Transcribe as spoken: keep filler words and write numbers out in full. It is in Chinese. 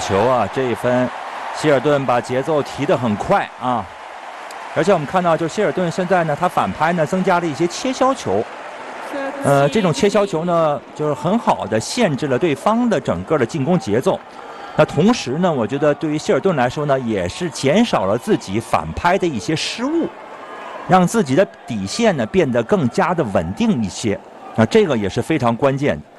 球啊，这一分，希尔顿把节奏提得很快啊。而且我们看到，就希尔顿现在呢，他反拍呢增加了一些切削球。呃，这种切削球呢，就是很好的限制了对方的整个的进攻节奏。那同时呢，我觉得对于希尔顿来说呢，也是减少了自己反拍的一些失误，让自己的底线呢变得更加的稳定一些。啊，这个也是非常关键的。